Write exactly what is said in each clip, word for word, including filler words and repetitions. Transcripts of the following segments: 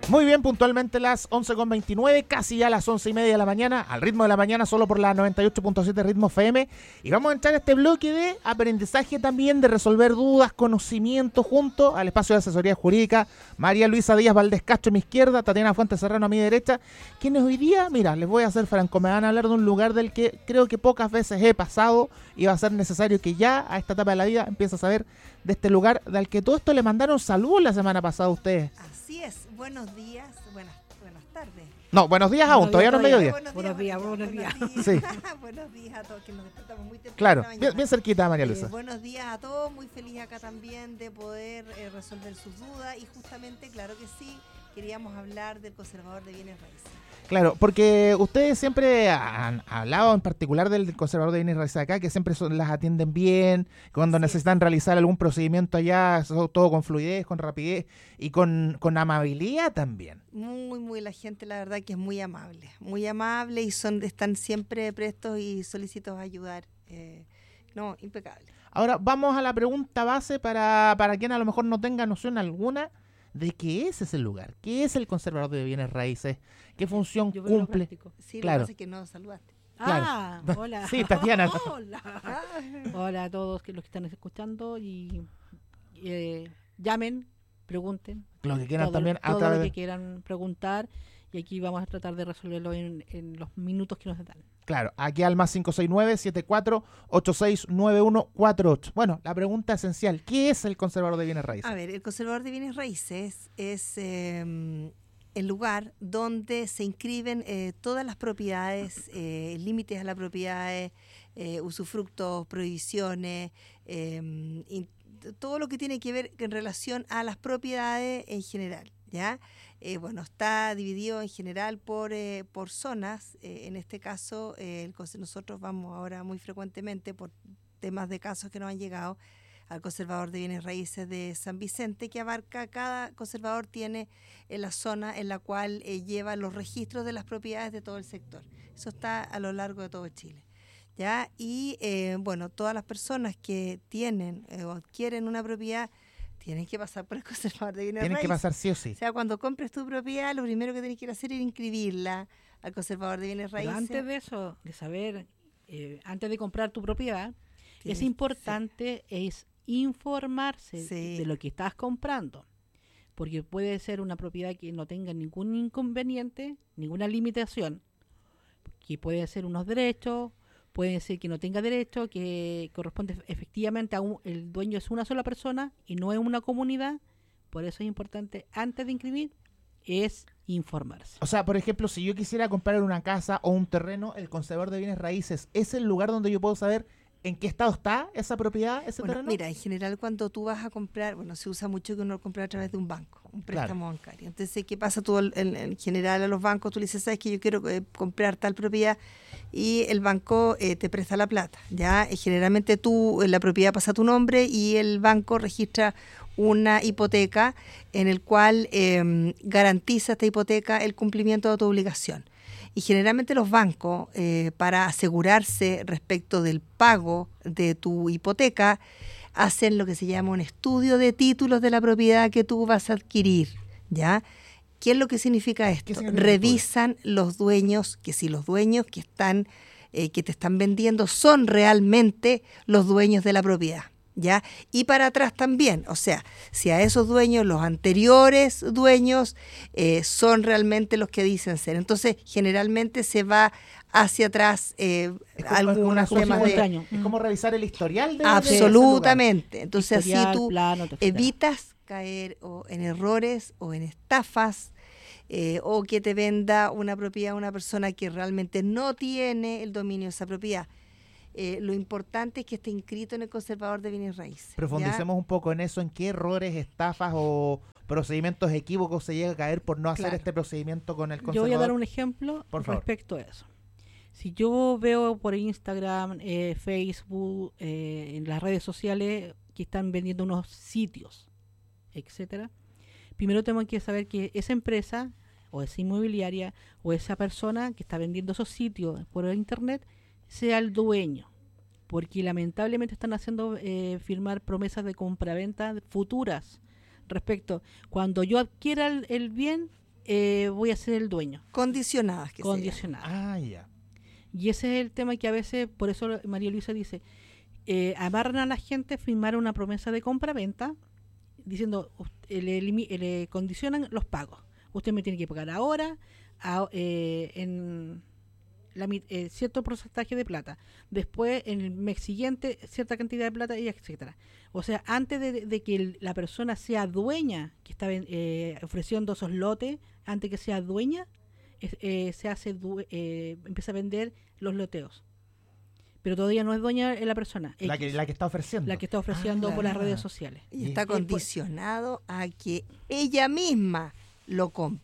Muy bien, puntualmente las once con veintinueve, casi ya las once y media de la mañana, al ritmo de la mañana, solo por la noventa y ocho punto siete Ritmo F M. Y vamos a entrar a este bloque de aprendizaje también, de resolver dudas, conocimiento, junto al espacio de asesoría jurídica. María Luisa Díaz Valdés Castro a mi izquierda, Tatiana Fuentes Serrano a mi derecha, quienes hoy día, mira, les voy a hacer franco, me van a hablar de un lugar del que creo que pocas veces he pasado y va a ser necesario que ya a esta etapa de la vida empiece a saber de este lugar, del que todo esto le mandaron saludos la semana pasada a ustedes. Así es, buenos días, buenas, buenas tardes. No, buenos días aún, todavía no es mediodía. Buenos días, buenos días. Buenos días. Sí. Buenos días a todos, que nos despertamos muy temprano. Claro, en la bien, mañana. bien cerquita, María Luisa. Eh, buenos días a todos, muy feliz acá también de poder eh, resolver sus dudas y justamente, claro que sí, queríamos hablar del conservador de bienes raíces. Claro, porque ustedes siempre han hablado en particular del, del conservador de bienes raíces acá, que siempre son, las atienden bien, cuando Sí. necesitan realizar algún procedimiento allá, todo con fluidez, con rapidez y con, con amabilidad también. Muy, muy, la gente la verdad que es muy amable, muy amable y son están siempre prestos y solicitos a ayudar. Eh, no, impecable. Ahora vamos a la pregunta base para, para quien a lo mejor no tenga noción alguna de qué es ese lugar, qué es el conservador de bienes raíces, qué función Yo veo lo cumple. práctico. Sí, Claro. lo que pasa es que no saludaste. Claro. Ah, hola. Sí, Tatiana. Hola. Hola a todos que los que están escuchando y eh, llamen, pregunten. Lo que quieran todo, también a todo través lo que de... quieran preguntar y aquí vamos a tratar de resolverlo en, en los minutos que nos dan. Claro, aquí al más cinco seis nueve, siete cuatro ocho seis nueve uno cuatro ocho. Bueno, la pregunta esencial, ¿qué es el conservador de bienes raíces? A ver, el conservador de bienes raíces es eh, el lugar donde se inscriben eh, todas las propiedades, eh, límites a las propiedades, eh, usufructos, prohibiciones, eh, in, todo lo que tiene que ver en relación a las propiedades en general, ¿ya? Eh, bueno, está dividido en general por, eh, por zonas. Eh, en este caso, eh, el, nosotros vamos ahora muy frecuentemente por temas de casos que nos han llegado al conservador de bienes raíces de San Vicente, que abarca, cada conservador tiene en la zona en la cual eh, lleva los registros de las propiedades de todo el sector. Eso está a lo largo de todo Chile. ¿Ya? Y eh, bueno, todas las personas que tienen eh, o adquieren una propiedad tienen que pasar por el conservador de bienes Tienen raíces. que pasar sí o sí. O sea, cuando compres tu propiedad, lo primero que tienes que ir a hacer es inscribirla al conservador de bienes raíces. Pero antes de eso, de saber, eh, antes de comprar tu propiedad, Tienes- es importante es informarse Sí. de lo que estás comprando. Porque puede ser una propiedad que no tenga ningún inconveniente, ninguna limitación, que puede ser unos derechos, puede ser que no tenga derecho, que corresponde efectivamente a un, el dueño es una sola persona y no es una comunidad. Por eso es importante, antes de inscribir, es informarse. O sea, por ejemplo, si yo quisiera comprar una casa o un terreno, el conservador de bienes raíces es el lugar donde yo puedo saber en qué estado está esa propiedad, ese Bueno, terreno. mira, en general cuando tú vas a comprar, bueno, se usa mucho que uno lo compra a través de un banco, un préstamo bancario. Entonces, ¿qué pasa tú en, en general a los bancos? Tú le dices, sabes que yo quiero eh, comprar tal propiedad y el banco eh, te presta la plata, ¿ya? Y generalmente tú, eh, la propiedad pasa a tu nombre y el banco registra una hipoteca en el cual eh, garantiza esta hipoteca el cumplimiento de tu obligación. Y generalmente los bancos, eh, para asegurarse respecto del pago de tu hipoteca, hacen lo que se llama un estudio de títulos de la propiedad que tú vas a adquirir, ¿ya? ¿Qué es lo que significa esto? ¿Qué significa Revisan los dueños, que si los dueños que están, eh, que te están vendiendo son realmente los dueños de la propiedad, ¿ya? Y para atrás también, o sea, si a esos dueños, los anteriores dueños, eh, son realmente los que dicen ser. Entonces, generalmente se va hacia atrás eh, Es como- es como una algunos suerte temas de- de... años. Es como revisar el historial de, de ese Absolutamente. Entonces, Historial, así tú plano, etcétera. evitas caer o en errores o en estafas, eh, o que te venda una propiedad a una persona que realmente no tiene el dominio de esa propiedad. Eh, lo importante es que esté inscrito en el conservador de bienes raíces. lugar. ¿ya? Profundicemos un poco en eso, en qué errores, estafas o procedimientos equívocos se llega a caer por no hacer Claro. este procedimiento con el Yo conservador. voy a dar un ejemplo Por favor. respecto a eso. Si yo veo por Instagram, eh, Facebook, eh, en las redes sociales que están vendiendo unos sitios, etcétera, primero tengo que saber que esa empresa o esa inmobiliaria o esa persona que está vendiendo esos sitios por internet sea el dueño, porque lamentablemente están haciendo eh, firmar promesas de compraventa futuras respecto, cuando yo adquiera el, el bien, eh, voy a ser el dueño. Condicionadas. Que Condicionadas. Ah, ya. Y ese es el tema que a veces, por eso María Luisa dice, eh, amarran a la gente a firmar una promesa de compra-venta diciendo, eh, le, limi- eh, le condicionan los pagos. Usted me tiene que pagar ahora, a, eh, en la, mi- eh, cierto porcentaje de plata. Después, en el mes siguiente, cierta cantidad de plata, y etcétera. O sea, antes de, de que el- la persona sea dueña, que está ven- eh, ofreciendo esos lotes, antes que sea dueña, es- eh, se hace due- eh, empieza a vender los loteos. Pero todavía no es dueña eh, la persona. La que, X, la que está ofreciendo. la que está ofreciendo Ah. por las redes sociales. Y está Y- condicionado a que ella misma lo compre.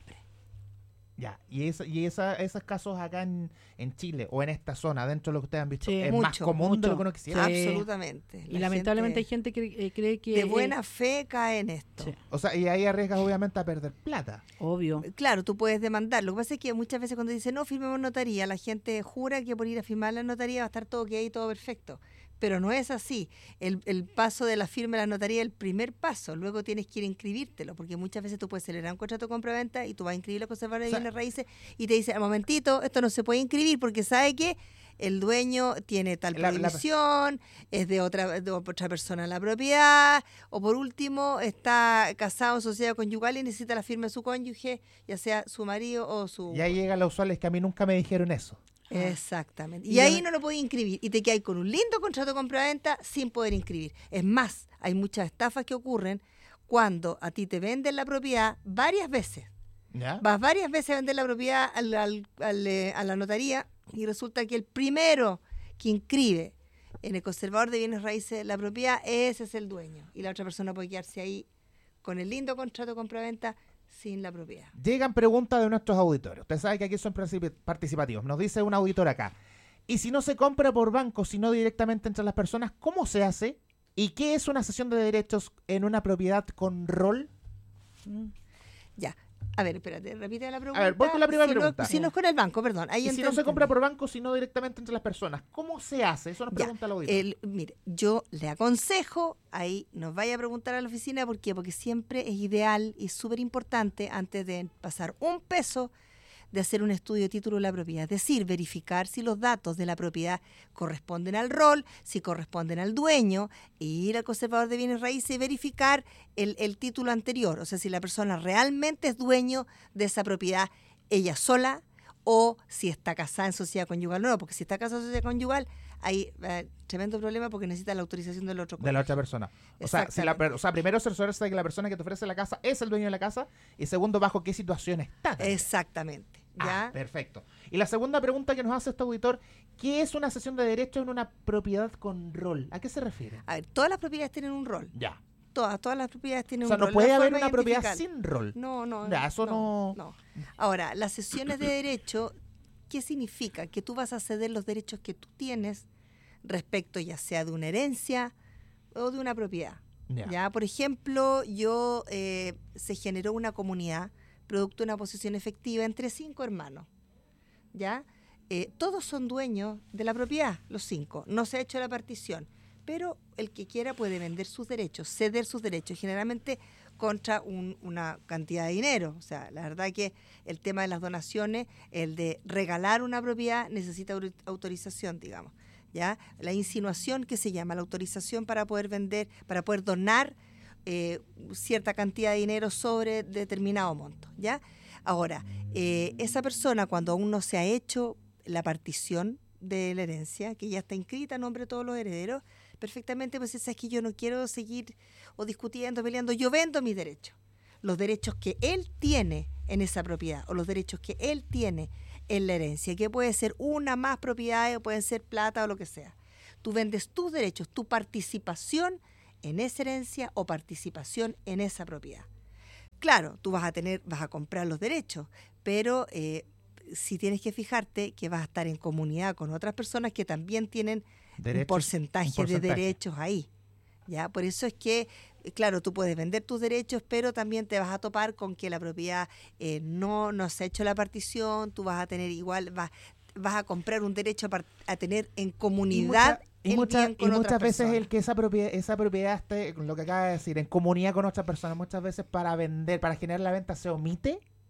Ya, y, esa, y esa, esos casos acá en, en Chile o en esta zona, dentro de lo que ustedes han visto, Sí. es más Mucho, común de lo mucho. que uno quisiera. Sí. Absolutamente. Y La lamentablemente gente hay gente que eh, cree que... de eh, buena fe cae en esto. sí, O sea, y ahí arriesgas obviamente a perder plata. obvio. Claro, tú puedes demandar. Lo que pasa es que muchas veces cuando dicen no, firmemos notaría, la gente jura que por ir a firmar la notaría va a estar todo ok y todo perfecto. Pero no es así. El, el paso de la firma de la notaría es el primer paso. Luego tienes que ir a inscribírtelo, porque muchas veces tú puedes celebrar un contrato de compra-venta y tú vas a inscribir la conservadora de O sea, bienes raíces y te dice, al momentito, esto no se puede inscribir porque sabe que el dueño tiene tal La- la- prohibición, es de otra, de otra persona la propiedad, o por último, está casado en sociedad conyugal y necesita la firma de su cónyuge, ya sea su marido o su... Y ahí llegan los usuarios que a mí nunca me dijeron eso. Exactamente. Y Y ya ahí no- no lo podés inscribir y te quedas con un lindo contrato de compraventa sin poder inscribir. Es más, hay muchas estafas que ocurren cuando a ti te venden la propiedad varias veces. ¿Ya? Vas varias veces a vender la propiedad al- al- al, eh, a la notaría y resulta que el primero que inscribe en el conservador de bienes raíces la propiedad, ese es el dueño. Y la otra persona puede quedarse ahí con el lindo contrato de compraventa sin la propiedad. Llegan preguntas de nuestros auditores. Usted sabe que aquí son principi- participativos. Nos dice un auditor acá. Y si no se compra por banco, sino directamente entre las personas, ¿cómo se hace? ¿Y qué es una cesión de derechos en una propiedad con rol? Mm. Ya. A ver, espérate, repite la pregunta. A ver, voy con la primera si pregunta. No, si no es con el banco, perdón. Ahí Y si no se compra por banco, sino directamente entre las personas, ¿cómo se hace? Eso nos Ya, pregunta el auditor. el, mire, yo le aconsejo, ahí nos vaya a preguntar a la oficina, ¿por qué? Porque siempre es ideal y súper importante, antes de pasar un peso, de hacer un estudio de título de la propiedad. Es decir, verificar si los datos de la propiedad corresponden al rol, si corresponden al dueño, e ir al conservador de bienes raíces y verificar el, el título anterior. O sea, si la persona realmente es dueño de esa propiedad, ella sola, o si está casada en sociedad conyugal o no, porque si está casada en sociedad conyugal, hay eh, tremendo problema porque necesita la autorización del otro De la otra persona. O sea, si la per- o sea, primero cerciorarse de que la persona que te ofrece la casa es el dueño de la casa y segundo, bajo qué situación está. también. Exactamente. Ah, ¿Ya? perfecto. Y la segunda pregunta que nos hace este auditor, ¿qué es una cesión de derechos en una propiedad con rol? ¿A qué se refiere? A ver, todas las propiedades tienen un rol. Ya. Todas, todas las propiedades tienen O sea, un no rol. puede La haber forma de una propiedad identificar. sin rol. No, no. Ya, eso no- no. Ahora, las sesiones de derecho, ¿qué significa? Que tú vas a ceder los derechos que tú tienes respecto ya sea de una herencia o de una propiedad. Ya. Ya, por ejemplo, yo eh, se generó una comunidad producto de una posesión efectiva entre cinco hermanos. ¿Ya? Eh, todos son dueños de la propiedad, los cinco. No se ha hecho la partición, pero el que quiera puede vender sus derechos, ceder sus derechos, generalmente contra un- una cantidad de dinero. O sea, la verdad que el tema de las donaciones, el de regalar una propiedad, necesita au- autorización, digamos. ¿Ya? La insinuación, que se llama la autorización para poder vender, para poder donar eh, cierta cantidad de dinero sobre determinado monto. ¿Ya? Ahora, eh, esa persona, cuando aún no se ha hecho la partición de la herencia, que ya está inscrita a nombre de todos los herederos, perfectamente pues es que yo no quiero seguir o discutiendo, peleando, yo vendo mis derechos. Los derechos que él tiene en esa propiedad o los derechos que él tiene en la herencia, que puede ser una más propiedades o pueden ser plata o lo que sea. Tú vendes tus derechos, tu participación en esa herencia o participación en esa propiedad. Claro, tú vas a tener, vas a comprar los derechos, pero eh, si tienes que fijarte que vas a estar en comunidad con otras personas que también tienen Derechos, un, porcentaje un porcentaje. de derechos ahí. ¿Ya? Por eso es que, eh, claro, tú puedes vender tus derechos, pero también te vas a topar con que la propiedad eh, no, no se ha hecho la partición, tú vas a tener igual, vas, vas a comprar un derecho a, par- a tener en comunidad Y, el mucha- bien con y muchas otras veces personas. el que esa propiedad, esa propiedad esté, lo que acaba de decir, en comunidad con otras personas, muchas veces para vender, para generar la venta, se omite.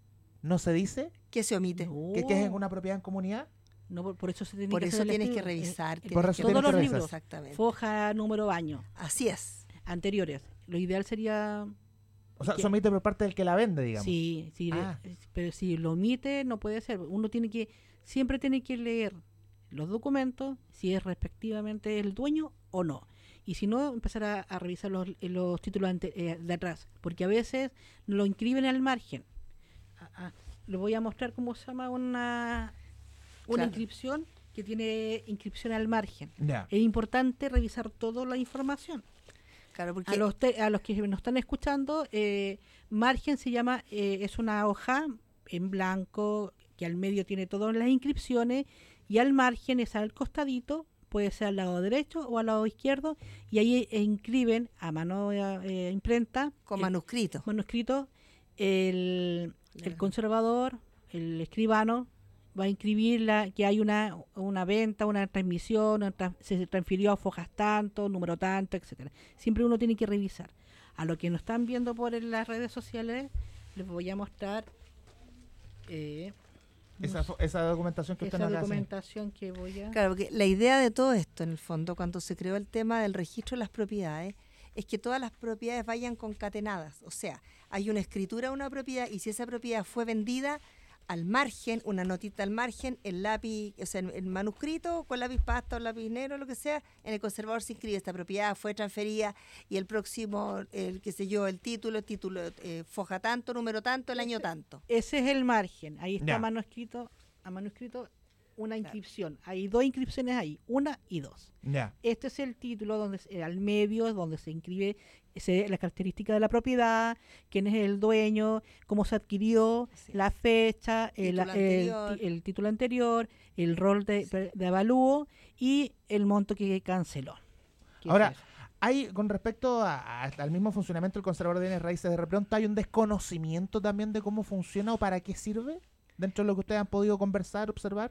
¿No se dice ¿Qué se omite? No. que, que es una propiedad en comunidad? No, por, por eso se tiene Por que eso hacer el tienes que estudio. revisar. Eh, tienes por eso que tienes todos que los revisar. libros, Exactamente. foja, número, año, Así es. anteriores. Lo ideal sería... O sea, que- se omite por parte del que la vende, digamos. Sí, sí, Ah. eh, pero si lo omite no puede ser. Uno tiene que, siempre tiene que leer los documentos, si es respectivamente el dueño o no. Y si no, empezar a, a revisar los, los títulos ante- eh, de atrás, porque a veces lo inscriben al margen. Ah, ah, le voy a mostrar cómo se llama una, una Claro. inscripción que tiene inscripción al margen. Ya. Es importante revisar toda la información. Claro, porque A los, te- a los que nos están escuchando, eh, margen se llama, eh, es una hoja en blanco que al medio tiene todas las inscripciones y al margen es al costadito, puede ser al lado derecho o al lado izquierdo, y ahí eh, inscriben a mano eh, imprenta, con el manuscrito. manuscrito, el, el Claro. conservador, el escribano, va a inscribir la, que hay una, una venta, una transmisión, una trans- se transfirió a fojas tanto, número tanto, etcétera. Siempre uno tiene que revisar. A lo que nos están viendo por en las redes sociales, les voy a mostrar eh, Esa, fo- esa documentación que usted esa nos hace. documentación que voy a... Claro, porque la idea de todo esto, en el fondo, cuando se creó el tema del registro de las propiedades, es que todas las propiedades vayan concatenadas. O sea, hay una escritura de una propiedad y si esa propiedad fue vendida, al margen, una notita al margen, el lápiz, o sea, el manuscrito con lápiz pasta o lápiz negro, lo que sea, en el conservador se inscribe esta propiedad, fue transferida y el próximo, el qué sé yo, el título, el título, eh, foja tanto, número tanto, el año tanto. Ese es el margen. Ahí está Ya. manuscrito, a manuscrito una inscripción. Hay dos inscripciones ahí, una y dos. Ya. Este es el título donde se- al medio es donde se inscribe se, la característica de la propiedad, quién es el dueño, cómo se adquirió, Sí. la fecha, el, Título el anterior. ti- el título anterior, el rol de, Sí. de avalúo y el monto que canceló. que es Ahora, eso. hay, con respecto a- a- al mismo funcionamiento del conservador de bienes raíces, de repente hay un desconocimiento también de cómo funciona o para qué sirve, dentro de lo que ustedes han podido conversar, observar.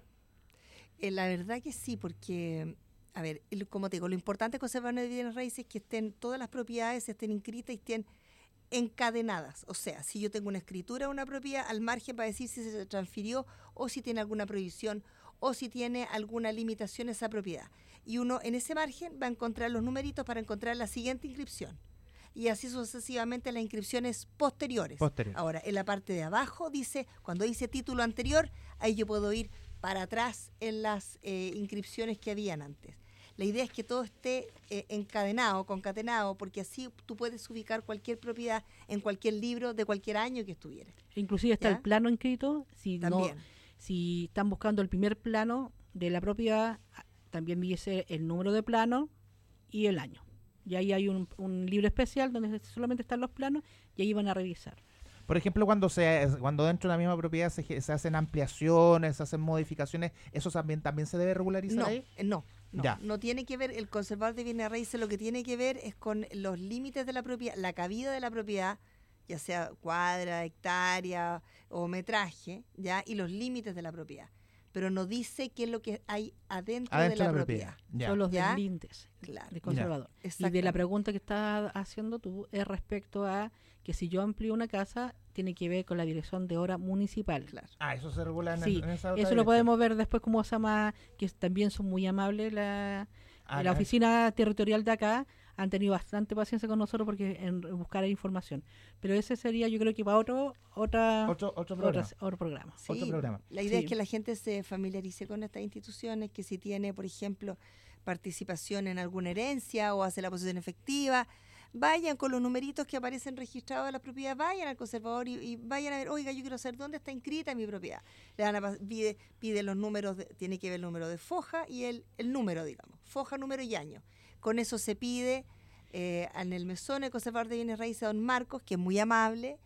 Eh, la verdad que sí, porque, a ver, el- como te digo, lo importante de conservar de bienes raíces es que estén todas las propiedades estén inscritas y estén encadenadas. O sea, si yo tengo una escritura de una propiedad, al margen para decir si se transfirió o si tiene alguna prohibición o si tiene alguna limitación esa propiedad. Y uno en ese margen va a encontrar los numeritos para encontrar la siguiente inscripción. Y así sucesivamente las inscripciones posteriores. Posterior. Ahora, en la parte de abajo dice, cuando dice título anterior, ahí yo puedo ir para atrás en las eh, inscripciones que habían antes. La idea es que todo esté eh, encadenado, concatenado, porque así tú puedes ubicar cualquier propiedad en cualquier libro de cualquier año que estuviera. Inclusive está ¿Ya? el plano inscrito, si no, También. si están buscando el primer plano de la propiedad, ah, también dice el número de plano y el año. Y ahí hay un, un libro especial donde solamente están los planos y ahí van a revisar. Por ejemplo, cuando se cuando dentro de la misma propiedad se, ge- se hacen ampliaciones, se hacen modificaciones, ¿eso también, también se debe regularizar No, ahí? eh, no, no, Ya. no tiene que ver, el conservador de bienes raíces lo que tiene que ver es con los límites de la propiedad, la cabida de la propiedad, ya sea cuadra, hectárea o metraje, ya, y los límites de la propiedad. Pero no dice qué es lo que hay adentro, Adentro de la, propiedad. Ya. Son los ¿Ya? deslindes Claro. de conservador. Y de la Exactamente. pregunta que estás haciendo tú es respecto a que si yo amplío una casa, tiene que ver con la dirección de obra municipal. Claro. Ah, eso se regula en, Sí, el- en esa otra eso lo dirección. podemos ver después como se llama, que también son muy amables la, Ah, la ya. oficina territorial de acá. Han tenido bastante paciencia con nosotros porque en buscar información. Pero ese sería, yo creo que para otro otra, Otro, otro otra- programa. otro programa. Sí, Otro programa. La idea Sí. es que la gente se familiarice con estas instituciones, que si tiene, por ejemplo, participación en alguna herencia o hace la posesión efectiva, vayan con los numeritos que aparecen registrados de la propiedad, vayan al conservador y, y vayan a ver, oiga, yo quiero saber dónde está inscrita mi propiedad. Le van a pas- pide, pide los números, de- tiene que ver el número de foja y el, el número, digamos, foja, número y año. Con eso se pide eh, en el mesón el conservador de bienes raíces, don Marcos, que es muy amable,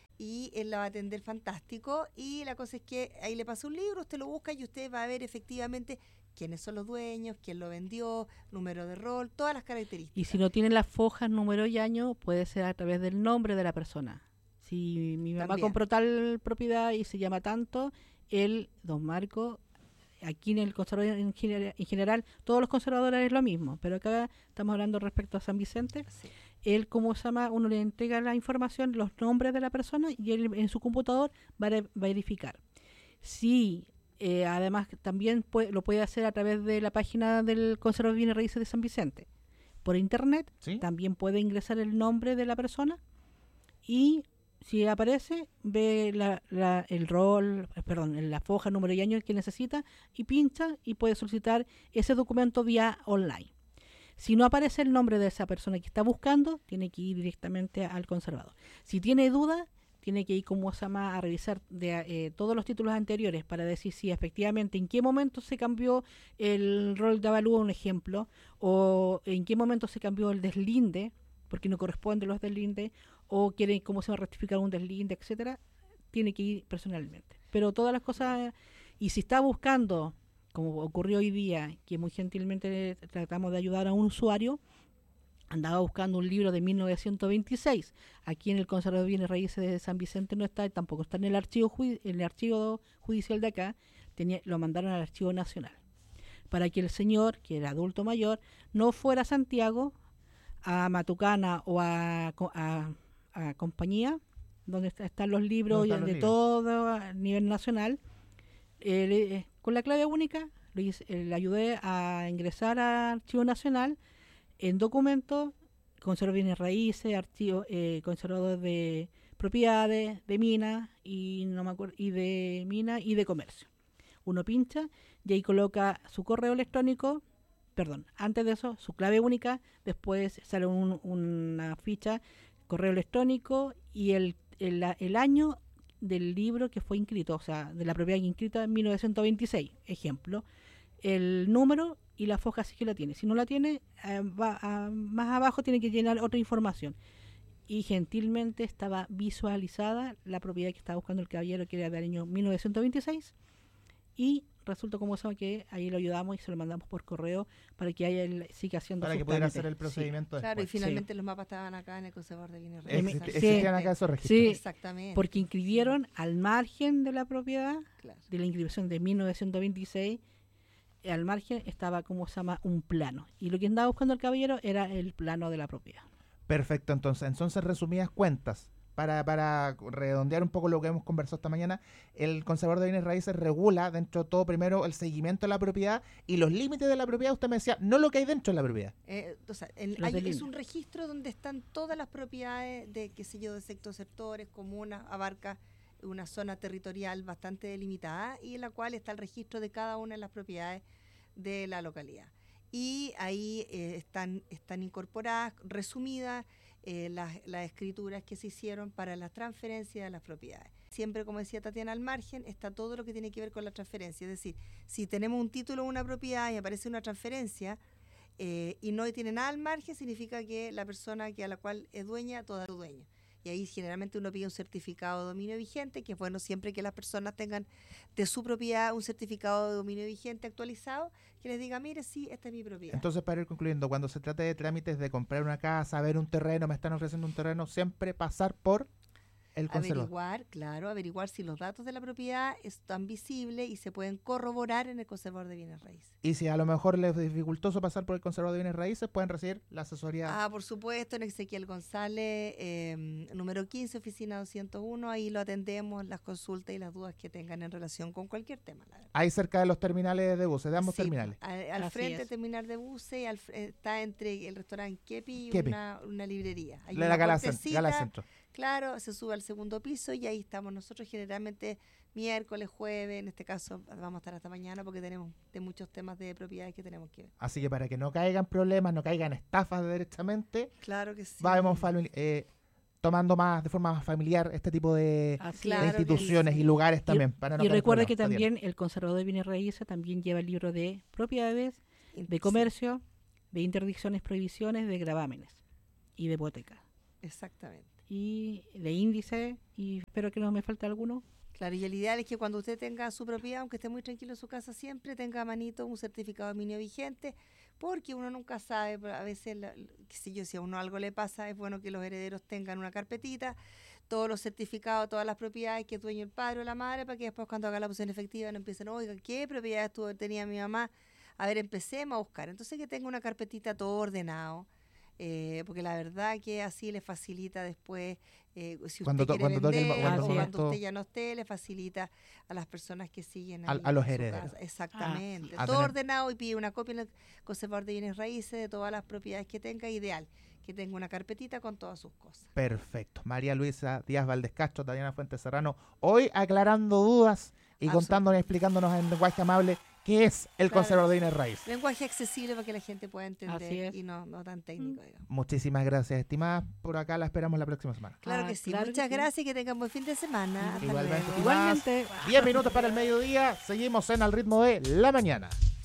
y él la va a atender fantástico, y la cosa es que ahí le pasa un libro, usted lo busca y usted va a ver efectivamente quiénes son los dueños, quién lo vendió, número de rol, todas las características. Y si no tienen las fojas, número y año, puede ser a través del nombre de la persona. Si mi mamá También. compró tal propiedad y se llama tanto, él, don Marco, aquí en el conservador en, gener- en general, todos los conservadores es lo mismo, pero acá estamos hablando respecto a San Vicente, Sí. él, como se llama, uno le entrega la información, los nombres de la persona, y él en su computador va a re- verificar. Sí, eh, además también puede, lo puede hacer a través de la página del Conservador de Bienes Raíces de San Vicente. Por internet, ¿Sí? también puede ingresar el nombre de la persona y si aparece, ve la, la- el rol, eh, perdón, la foja, número y año que necesita y pincha y puede solicitar ese documento vía online. Si no aparece el nombre de esa persona que está buscando, tiene que ir directamente al conservador. Si tiene duda, tiene que ir como se llama a revisar de, eh, todos los títulos anteriores para decir si efectivamente en qué momento se cambió el rol de avalúo, un ejemplo, o en qué momento se cambió el deslinde, porque no corresponde los deslindes, o quiere cómo se va a rectificar un deslinde, etcétera, tiene que ir personalmente. Pero todas las cosas, y si está buscando, como ocurrió hoy día, que muy gentilmente tratamos de ayudar a un usuario, andaba buscando un libro de mil novecientos veintiséis. Aquí en el Conservador de Bienes Raíces de San Vicente no está, tampoco está en el archivo, ju- en el archivo judicial de acá, tenía, lo mandaron al Archivo Nacional. Para que el señor, que era adulto mayor, no fuera a Santiago, a Matucana o a, co- a, a Compañía, donde está- están los libros ¿Dónde están los de libros? todo a nivel nacional, eh, le- eh, con la clave única lo hice- eh, le ayudé a ingresar al Archivo Nacional en documentos, conservador de bienes raíces, archivo, eh, conservador de propiedades, de minas y no me acuerdo, y de mina y de comercio. Uno pincha y ahí coloca su correo electrónico, perdón, antes de eso su clave única, después sale un- una ficha, correo electrónico y el, el, el año del libro que fue inscrito, o sea, de la propiedad inscrita en mil novecientos veintiséis, ejemplo, el número y la foja sí que la tiene. Si no la tiene, eh, va a- más abajo tiene que llenar otra información. Y gentilmente estaba visualizada la propiedad que estaba buscando el caballero, que era del año mil novecientos veintiséis, y resultó como eso que ahí lo ayudamos y se lo mandamos por correo para que haya el, siga haciendo Para sus que pudiera trámites. hacer el Sí. procedimiento Claro, y después. finalmente los mapas estaban acá en el Conservador de Bienes Emi- Raíces. Existe- sí. existían acá esos registros. Sí, Exactamente. porque inscribieron al margen de la propiedad, Claro. de la inscripción de mil novecientos veintiséis, eh, al margen estaba como se llama un plano. Y lo que andaba buscando el caballero era el plano de la propiedad. Perfecto, entonces, entonces resumidas cuentas, para, para redondear un poco lo que hemos conversado esta mañana, el Conservador de Bienes Raíces regula dentro de todo primero el seguimiento de la propiedad y los límites de la propiedad. Usted me decía, no lo que hay dentro de la propiedad. Eh, o sea, el- Los hay- es delinea. un registro donde están todas las propiedades de, qué sé yo, de sectores, sectores, comunas, abarca una zona territorial bastante delimitada y en la cual está el registro de cada una de las propiedades de la localidad. Y ahí eh, están, están incorporadas, resumidas, eh, las, las escrituras que se hicieron para la transferencia de las propiedades. Siempre, como decía Tatiana, al margen está todo lo que tiene que ver con la transferencia. Es decir, si tenemos un título o una propiedad y aparece una transferencia, eh, y no tiene nada al margen, significa que la persona que a la cual es dueña, toda es dueña. Y ahí generalmente uno pide un certificado de dominio vigente, que es bueno siempre que las personas tengan de su propiedad un certificado de dominio vigente actualizado, que les diga, mire, sí, esta es mi propiedad. Entonces, para ir concluyendo, cuando se trata de trámites de comprar una casa, ver un terreno, me están ofreciendo un terreno, siempre pasar por el conservador. Averiguar, claro, averiguar si los datos de la propiedad están visibles y se pueden corroborar en el conservador de bienes raíces. Y si a lo mejor les es dificultoso pasar por el Conservador de Bienes Raíces, pueden recibir la asesoría. Ah, por supuesto, en Ezequiel González, eh, número quince, oficina doscientos uno, ahí lo atendemos, las consultas y las dudas que tengan en relación con cualquier tema, la verdad. Ahí cerca de los terminales de buses, de ambos Sí, terminales. Al, al Así frente es. terminal de buses, y al fr- está entre el restaurante Kepi y Kepi. Una, una librería. Hay La, una Gala, Cent- puertecita, Gala Centro. claro, se sube al segundo piso y ahí estamos nosotros generalmente miércoles, jueves, en este caso vamos a estar hasta mañana porque tenemos de muchos temas de propiedades que tenemos que ver. Así que para que no caigan problemas, no caigan estafas directamente, Claro que sí. vamos fami- eh, tomando más de forma más familiar este tipo de, Así Claro de es. que instituciones sí. y lugares también. para no Y caer en recuerde que problemas. también el conservador de bienes raíces también lleva el libro de propiedades, de Sí, comercio, de interdicciones, prohibiciones, de gravámenes y de hipoteca. exactamente. Y de índice, y espero que no me falte alguno. Claro, y el ideal es que cuando usted tenga su propiedad, aunque esté muy tranquilo en su casa, siempre tenga a manito un certificado de dominio vigente, porque uno nunca sabe, pero a veces, la- qué sé yo, si a uno algo le pasa, es bueno que los herederos tengan una carpetita, todos los certificados, todas las propiedades que es dueño el padre o la madre, para que después cuando haga la posición efectiva no empiecen, oiga, ¿qué propiedades tuvo, tenía mi mamá? A ver, empecemos a buscar. Entonces que tenga una carpetita todo ordenado, eh, porque la verdad que así le facilita después, eh, si usted Cuando to- quiere cuando toque el mo- vender, cuando el o cuando momento- usted ya no esté, le facilita a las personas que siguen A- ahí a los en su herederos. casa. Exactamente. Ah, sí. A Todo tener- ordenado, y pide una copia en el conservador de bienes raíces de todas las propiedades que tenga, ideal, que tenga una carpetita con todas sus cosas. Perfecto. María Luisa Díaz Valdés Castro, Tatiana Fuentes Serrano, hoy aclarando dudas y Absolutamente. contándonos y explicándonos en lenguaje amable qué es el Claro. conservador de bienes raíces. Lenguaje accesible para que la gente pueda Así entender es. y no, no tan técnico, digamos. Muchísimas gracias, estimada. Por acá la esperamos la próxima semana. Claro Ah, que sí. claro que Muchas sí. gracias y que tengan buen fin de semana. Hasta Igualmente. luego. Igualmente. diez minutos para el mediodía. Seguimos en Al Ritmo de la Mañana.